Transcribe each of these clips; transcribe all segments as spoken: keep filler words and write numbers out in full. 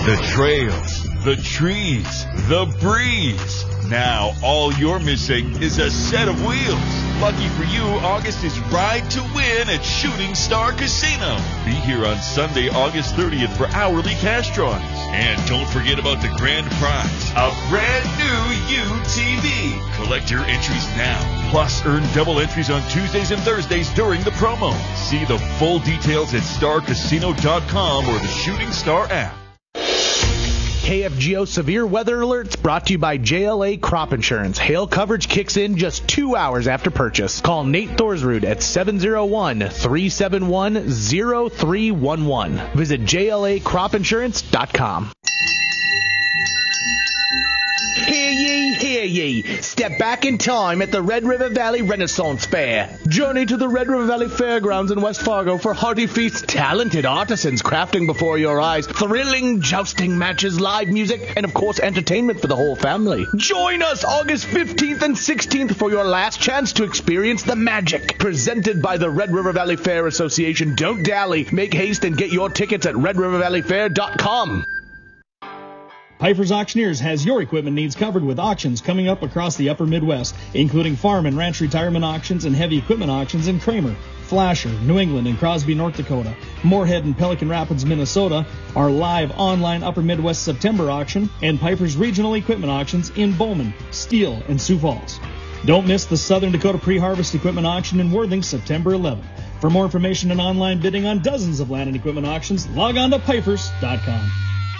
The trails, the trees, the breeze. Now all you're missing is a set of wheels. Lucky for you, August is Ride to Win at Shooting Star Casino. Be here on Sunday, August thirtieth for hourly cash drawings. And don't forget about the grand prize, a brand new U T V. Collect your entries now. Plus, earn double entries on Tuesdays and Thursdays during the promo. See the full details at star casino dot com or the Shooting Star app. K F G O Severe Weather Alerts brought to you by J L A Crop Insurance. Hail coverage kicks in just two hours after purchase. Call Nate Thorsrud at seven oh one, three seven one, oh three one one. Visit J L A crop insurance dot com. Hear ye, hear ye. Step back in time at the Red River Valley Renaissance Fair. Journey to the Red River Valley Fairgrounds in West Fargo for hearty feasts, talented artisans crafting before your eyes, thrilling jousting matches, live music, and of course entertainment for the whole family. Join us August fifteenth and sixteenth for your last chance to experience the magic. Presented by the Red River Valley Fair Association. Don't dally. Make haste and get your tickets at red river valley fair dot com. Piper's Auctioneers has your equipment needs covered with auctions coming up across the upper Midwest, including farm and ranch retirement auctions and heavy equipment auctions in Kramer, Flasher, New England, and Crosby, North Dakota. Moorhead and Pelican Rapids, Minnesota, our live online upper Midwest September auction, and Piper's regional equipment auctions in Bowman, Steele, and Sioux Falls. Don't miss the Southern Dakota Pre-Harvest Equipment Auction in Worthing, September eleventh. For more information and online bidding on dozens of land and equipment auctions, log on to pipers dot com.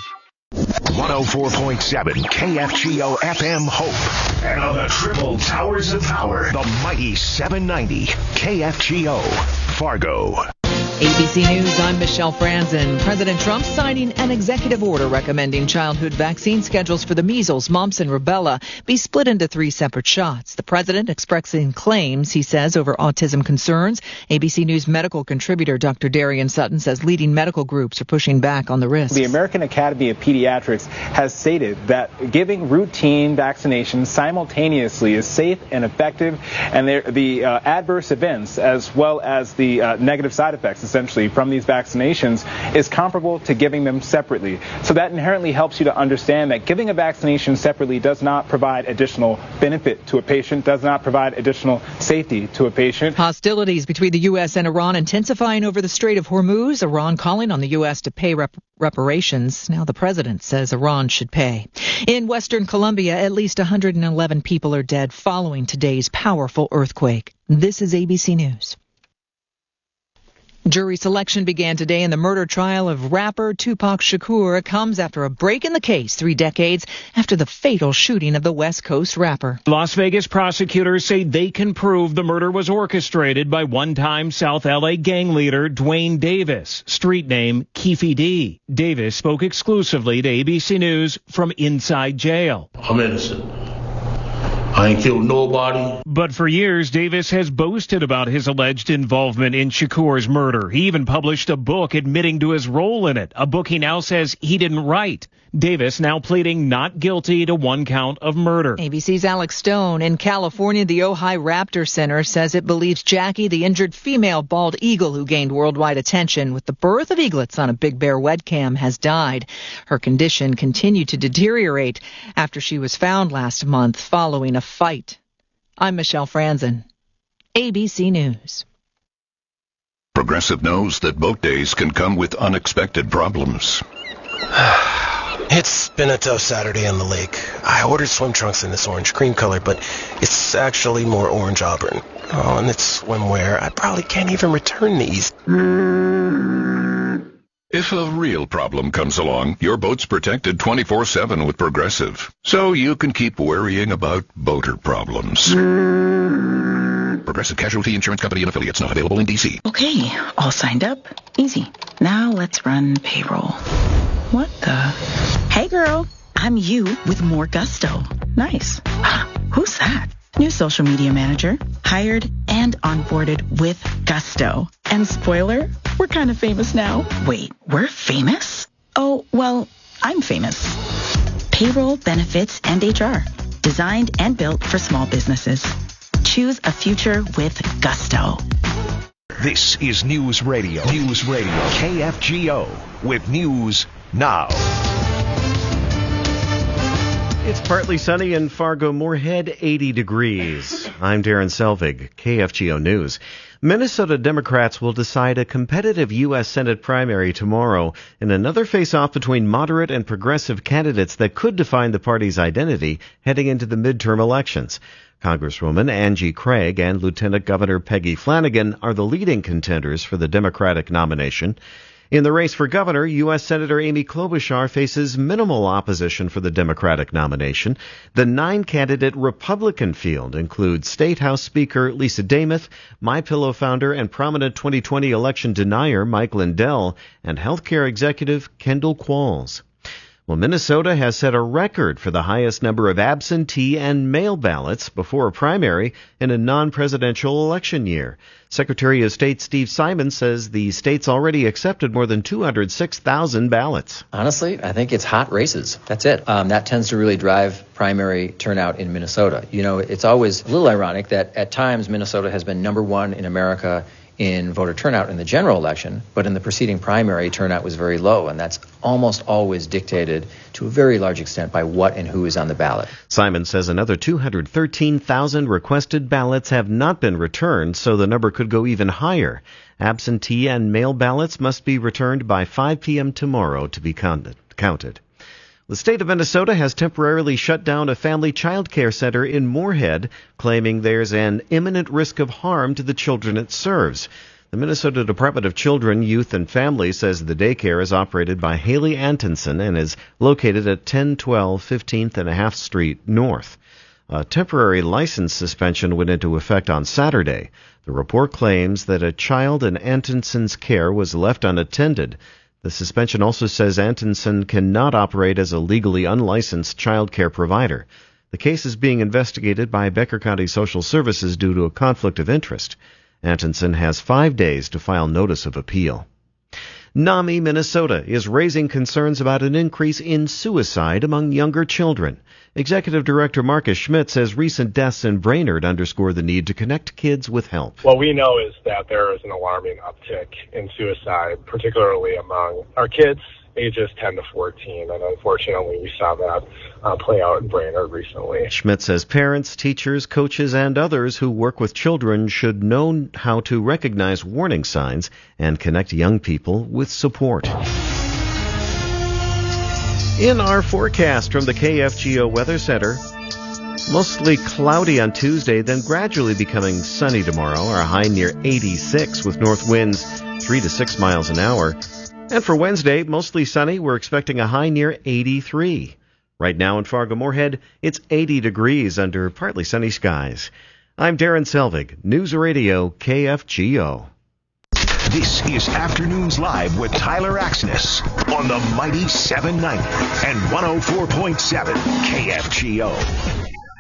one oh four point seven K F G O F M Hope. And on the triple towers of power, the mighty seven ninety K F G O Fargo. A B C News, I'm Michelle Franzen. President Trump signing an executive order recommending childhood vaccine schedules for the measles, mumps, and rubella be split into three separate shots. The president expressing claims, he says, over autism concerns. A B C News medical contributor Doctor Darian Sutton says leading medical groups are pushing back on the risks. The American Academy of Pediatrics has stated that giving routine vaccinations simultaneously is safe and effective, and the uh, adverse events as well as the uh, negative side effects essentially from these vaccinations is comparable to giving them separately. So that inherently helps you to understand that giving a vaccination separately does not provide additional benefit to a patient, does not provide additional safety to a patient. Hostilities between the U S and Iran intensifying over the Strait of Hormuz. Iran calling on the U S to pay rep- reparations. Now the president says Iran should pay. In Western Colombia, at least one hundred eleven people are dead following today's powerful earthquake. This is A B C News. Jury selection began today in the murder trial of rapper Tupac Shakur. It comes after a break in the case three decades after the fatal shooting of the West Coast rapper. Las Vegas prosecutors say they can prove the murder was orchestrated by one-time South L A gang leader Dwayne Davis, street name Keefe D. Davis spoke exclusively to A B C News from inside jail. I'm innocent. I ain't killed nobody. But for years, Davis has boasted about his alleged involvement in Shakur's murder. He even published a book admitting to his role in it, a book he now says he didn't write. Davis now pleading not guilty to one count of murder. A B C's Alex Stone. In California, the Ojai Raptor Center says it believes Jackie, the injured female bald eagle who gained worldwide attention with the birth of eaglets on a Big Bear webcam, has died. Her condition continued to deteriorate after she was found last month following a fight. I'm Michelle Franzen, A B C News. Progressive knows that boat days can come with unexpected problems. It's been a tough Saturday on the lake. I ordered swim trunks in this orange cream color, but it's actually more orange auburn. Oh, and it's swimwear. I probably can't even return these. If a real problem comes along, your boat's protected twenty-four seven with Progressive, so you can keep worrying about boater problems. Progressive Casualty Insurance Company and affiliates, not available in D C. Okay, all signed up. Easy. Now let's run payroll. What the? Hey girl, I'm you with more gusto. Nice. Who's that? New social media manager, hired and onboarded with gusto. And spoiler, we're kind of famous now. Wait, we're famous? Oh, well, I'm famous. Payroll, benefits, and H R. Designed and built for small businesses. Choose a future with gusto. This is News Radio. News Radio. K F G O with news now. It's partly sunny in Fargo-Moorhead, eighty degrees. I'm Darren Selvig, K F G O News. Minnesota Democrats will decide a competitive U S Senate primary tomorrow in another face-off between moderate and progressive candidates that could define the party's identity heading into the midterm elections. Congresswoman Angie Craig and Lieutenant Governor Peggy Flanagan are the leading contenders for the Democratic nomination. In the race for governor, U S Senator Amy Klobuchar faces minimal opposition for the Democratic nomination. The nine-candidate Republican field includes State House Speaker Lisa Demuth, MyPillow founder and prominent twenty twenty election denier Mike Lindell, and healthcare executive Kendall Qualls. Well, Minnesota has set a record for the highest number of absentee and mail ballots before a primary in a non-presidential election year. Secretary of State Steve Simon says the state's already accepted more than two hundred six thousand ballots. Honestly, I think it's hot races. That's it. Um, that tends to really drive primary turnout in Minnesota. You know, it's always a little ironic that at times Minnesota has been number one in America in voter turnout in the general election, but in the preceding primary, turnout was very low, and that's almost always dictated to a very large extent by what and who is on the ballot. Simon says another two hundred thirteen thousand requested ballots have not been returned, so the number could go even higher. Absentee and mail ballots must be returned by five p.m. tomorrow to be counted. The state of Minnesota has temporarily shut down a family child care center in Moorhead, claiming there's an imminent risk of harm to the children it serves. The Minnesota Department of Children, Youth, and Families says the daycare is operated by Haley Antonson and is located at ten twelve fifteenth and a half Street North. A temporary license suspension went into effect on Saturday. The report claims that a child in Antonson's care was left unattended. The suspension also says Antonson cannot operate as a legally unlicensed child care provider. The case is being investigated by Becker County Social Services due to a conflict of interest. Antonson has five days to file notice of appeal. NAMI, Minnesota is raising concerns about an increase in suicide among younger children. Executive Director Marcus Schmidt says recent deaths in Brainerd underscore the need to connect kids with help. What we know is that there is an alarming uptick in suicide, particularly among our kids, ages ten to fourteen, and unfortunately we saw that uh, play out in Brainerd recently. Schmidt says parents, teachers, coaches, and others who work with children should know how to recognize warning signs and connect young people with support. In our forecast from the K F G O Weather Center, mostly cloudy on Tuesday, then gradually becoming sunny tomorrow. Our high near eighty-six with north winds three to six miles an hour. And for Wednesday, mostly sunny. We're expecting a high near eighty-three. Right now in Fargo-Moorhead, it's eighty degrees under partly sunny skies. I'm Darren Selvig, News Radio K F G O. This is Afternoons Live with Tyler Axness on the mighty seven ninety and one oh four point seven K F G O.